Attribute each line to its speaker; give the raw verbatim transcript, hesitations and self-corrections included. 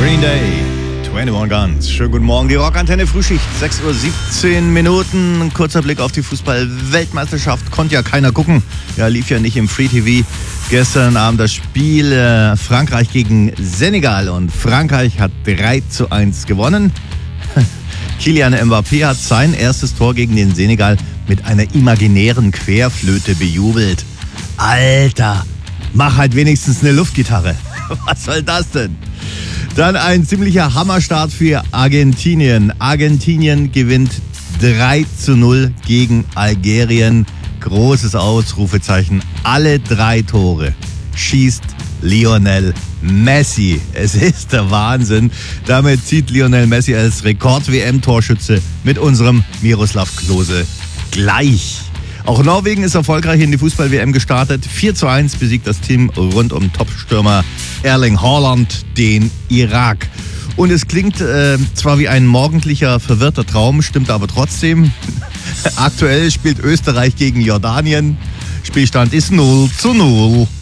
Speaker 1: Green Day, einundzwanzig Guns. Schönen guten Morgen, die Rockantenne Frühschicht, sechs Uhr siebzehn Minuten. Ein kurzer Blick auf die Fußball-Weltmeisterschaft. Konnte ja keiner gucken. Ja, lief ja nicht im Free-T V. Gestern Abend das Spiel äh, Frankreich gegen Senegal. Und Frankreich hat drei zu eins gewonnen. Kylian Mbappé hat sein erstes Tor gegen den Senegal mit einer imaginären Querflöte bejubelt. Alter, mach halt wenigstens eine Luftgitarre. Was soll das denn? Dann ein ziemlicher Hammerstart für Argentinien. Argentinien gewinnt drei zu null gegen Algerien. Großes Ausrufezeichen. Alle drei Tore schießt Lionel Messi. Es ist der Wahnsinn. Damit zieht Lionel Messi als Rekord-W M-Torschütze mit unserem Miroslav Klose gleich. Auch Norwegen ist erfolgreich in die Fußball-W M gestartet. vier zu eins besiegt das Team rund um Topstürmer Erling Haaland den Irak. Und es klingt äh, zwar wie ein morgendlicher, verwirrter Traum, stimmt aber trotzdem. Aktuell spielt Österreich gegen Jordanien. Spielstand ist null zu null.